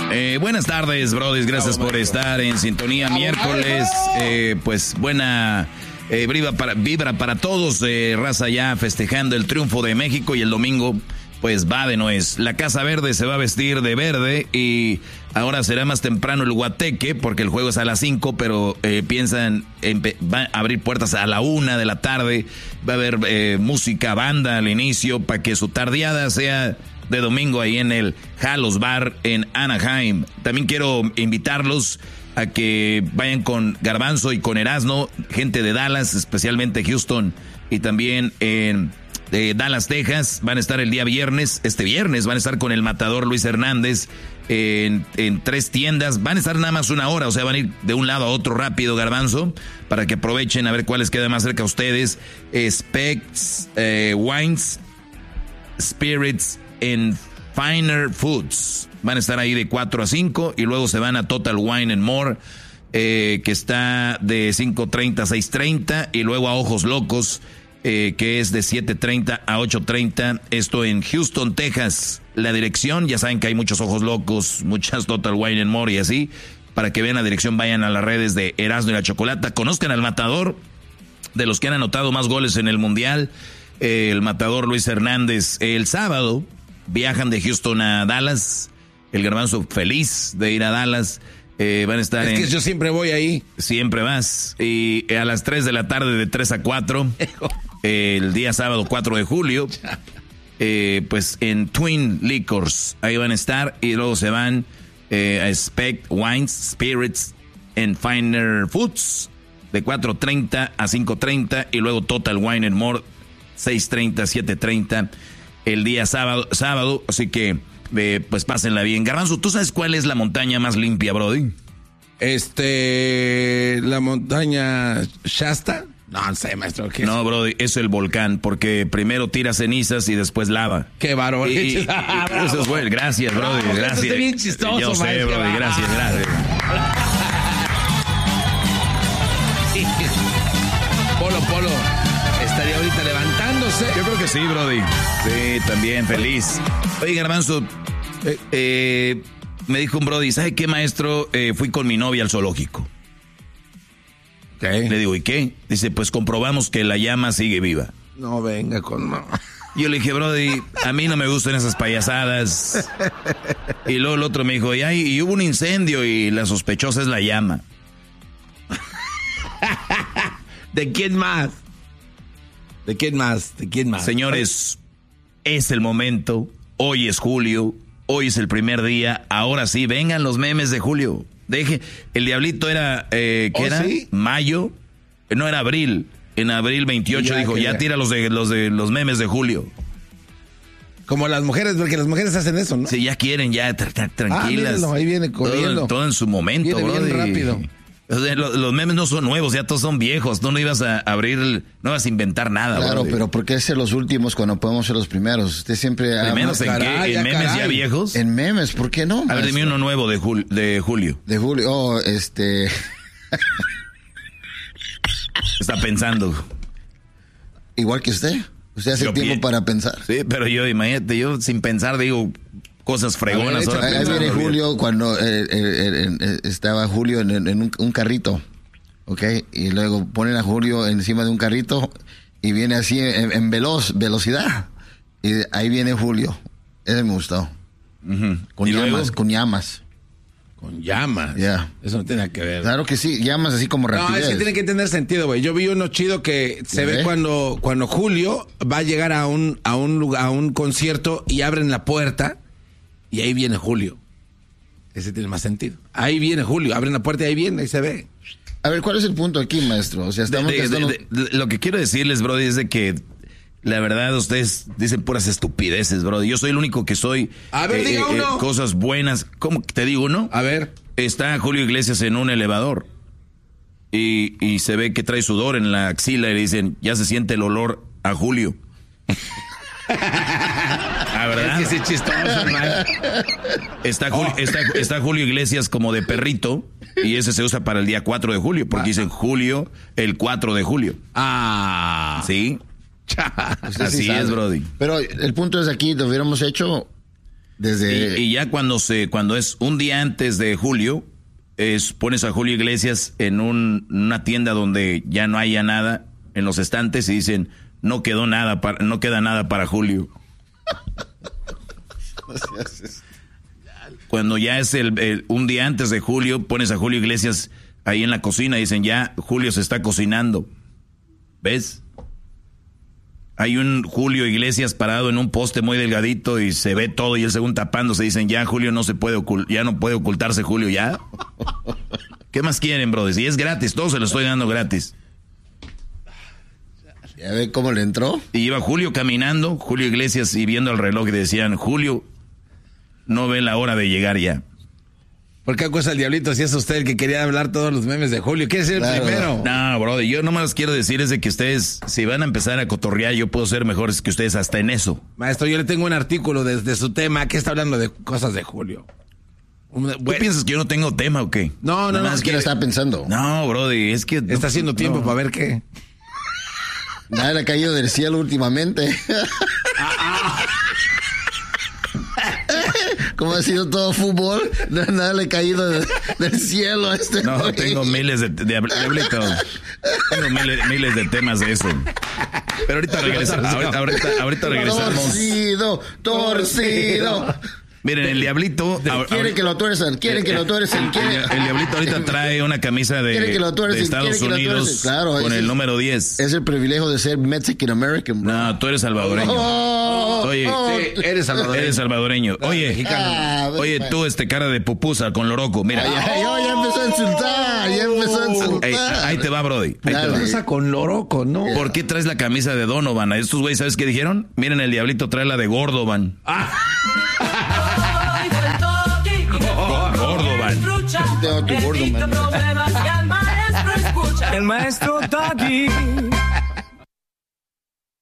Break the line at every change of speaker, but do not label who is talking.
Buenas tardes, brodis. Gracias por estar en sintonía miércoles. Pues buena vibra para todos. Raza ya festejando el triunfo de México y el domingo pues va de nuez. La Casa Verde se va a vestir de verde y ahora será más temprano el guateque porque el juego es a las 5, pero piensan va a abrir puertas a la 1 de la tarde. Va a haber música, banda al inicio para que su tardeada sea de domingo ahí en el Halos Bar en Anaheim. También quiero invitarlos a que vayan con Garbanzo y con Erasno, gente de Dallas, especialmente Houston y también en Dallas, Texas. Van a estar el día viernes, este viernes van a estar con el matador Luis Hernández en 3 tiendas. Van a estar nada más 1 hora, o sea, van a ir de un lado a otro rápido, Garbanzo, para que aprovechen a ver cuáles queda más cerca a ustedes. Specs, Wines, Spirits en Finer Foods. Van a estar ahí de 4 a 5 y luego se van a Total Wine and More, que está de 5:30 a 6:30, y luego a Ojos Locos, que es de 7:30 a 8:30. Esto en Houston, Texas. La dirección, ya saben que hay muchos Ojos Locos, muchas Total Wine and More y así. Para que vean la dirección, vayan a las redes de Erasmo y la Chocolata. Conozcan al matador, de los que han anotado más goles en el Mundial, el matador Luis Hernández. El sábado viajan de Houston a Dallas. El Garbanzo feliz de ir a Dallas. Van a estar
que yo siempre voy ahí.
Siempre vas. Y a las 3 de la tarde de 3 a 4. El día sábado 4 de julio. Pues en Twin Liquors. Ahí van a estar. Y luego se van a Spec Wines, Spirits and Finer Foods. De 4:30 a 5:30. Y luego Total Wine and More. 6:30, 7:30. El día sábado. Así que pues pásenla bien. Garbanzo, ¿tú sabes cuál es la montaña más limpia, brody?
La montaña Shasta. No sé, maestro. ¿Qué
no, brody, es el volcán, porque primero tira cenizas y después lava.
Qué bárbaro.
Eso es bueno. Gracias, brody, gracias.
Eso es bien chistoso,
yo sé,
maestro.
Brody, gracias.
Polo. Estaría ahorita levantándose.
Yo creo que sí, brody. Sí, también, feliz. Oye, Garbanzo, me dijo un brody, ¿sabe qué, maestro? Fui con mi novia al zoológico.
¿Qué?
Le digo, ¿y qué? Dice, pues comprobamos que la llama sigue viva.
No, venga con...
Yo le dije, brody, a mí no me gustan esas payasadas. Y luego el otro me dijo, y hubo un incendio y la sospechosa es la llama.
¿De quién más? ¿De quién más?
Señores, es el momento. Hoy es julio. Hoy es el primer día. Ahora sí, vengan los memes de julio. El diablito era, ¿qué era? ¿Sí? Mayo. No, era abril. En abril 28 dijo, ya tira los los memes de julio.
Como las mujeres, porque las mujeres hacen eso, ¿no?
Sí, ya quieren, ya tranquilas.
Míralo, ahí viene corriendo.
Todo en su momento,
viene bien rápido.
Los memes no son nuevos, ya todos son viejos. Tú no ibas a abrir, no ibas a inventar nada.
Claro,
brody.
Pero ¿por qué ser los últimos cuando podemos ser los primeros? Usted siempre...
¿Primeros en qué? ¿En memes ya viejos?
En memes, ¿por qué no?
A ver, dime uno nuevo de julio.
De julio,
Está pensando.
Igual que usted. Usted hace tiempo para pensar.
Sí, pero yo, imagínate, yo sin pensar digo cosas fregonas.
Ahí viene Julio cuando estaba Julio en un carrito, ¿ok? Y luego ponen a Julio encima de un carrito y viene así en velocidad. Y ahí viene Julio. Ese me gustó.
Uh-huh.
Con llamas.
Con llamas.
Yeah.
Eso no tiene nada que ver.
Claro que sí, llamas así como rapidez.
No, es que tiene que tener sentido, güey. Yo vi uno chido que se ve cuando Julio va a llegar a un concierto y abren la puerta y ahí viene Julio. Ese tiene más sentido. Ahí viene Julio, abren la puerta y ahí viene, ahí se ve.
A ver, ¿cuál es el punto aquí, maestro? O sea, estamos...
Lo que quiero decirles, brody, es de que la verdad, ustedes dicen puras estupideces, bro. Yo soy el único que soy...
A ver, diga uno.
Cosas buenas. ¿Cómo te digo uno?
A ver.
Está Julio Iglesias en un elevador. Y se ve que trae sudor en la axila y le dicen, ya se siente el olor a Julio. ¿Ah, verdad?
Es que sí, chistoso, man.
Está Julio Iglesias como de perrito. Y ese se usa para el día 4 de julio. Porque dicen Julio el 4 de julio.
Ah.
¿Sí? Así sí es, brody.
Pero el punto es aquí, lo hubiéramos hecho
Y ya cuando es un día antes de Julio, pones a Julio Iglesias en una tienda donde ya no haya nada en los estantes y dicen, no queda nada para Julio. Cuando ya es un día antes de Julio, pones a Julio Iglesias ahí en la cocina y dicen, ya Julio se está cocinando. ¿Ves? Hay un Julio Iglesias parado en un poste muy delgadito y se ve todo y él según tapándose dicen, ya Julio ya no puede ocultarse Julio, ¿ya? ¿Qué más quieren, brothers? Y es gratis, todo se lo estoy dando gratis.
¿Ya ve cómo le entró?
Y iba Julio caminando, Julio Iglesias, y viendo el reloj y decían, Julio no ve la hora de llegar ya.
¿Por qué acusa al diablito si es usted el que quería hablar todos los memes de Julio? ¿Quiere ser el primero?
No, brother, yo nomás quiero decir es de que ustedes, si van a empezar a cotorrear, yo puedo ser mejores que ustedes hasta en eso.
Maestro, yo le tengo un artículo desde su tema que está hablando de cosas de Julio.
¿Tú piensas que yo no tengo tema o qué?
No, es que lo estaba pensando.
No, brother, es que...
Está haciendo tiempo para ver qué.
Nada le ha caído del cielo últimamente. Como ha sido todo fútbol, nada le ha caído del cielo a este.
No,
güey.
tengo miles de diablito. Tengo miles de temas de eso. Pero ahorita regresamos.
Torcido.
Miren, el diablito...
Quieren que lo tuerzan.
El diablito ahorita trae una camisa de Estados Unidos con el número 10.
Es el privilegio de ser Mexican American, bro.
No, tú eres salvadoreño. Oye,
sí, eres salvadoreño.
Oye, tú cara de pupusa con loroco, mira.
Ya empezó a insultar.
Ahí te va, brody.
Pupusa con loroco, ¿no?
¿Por qué traes la camisa de Donovan? A estos güeyes, ¿sabes qué dijeron? Miren, el diablito trae la de Gordovan.
Gordovan.
El maestro Doggy.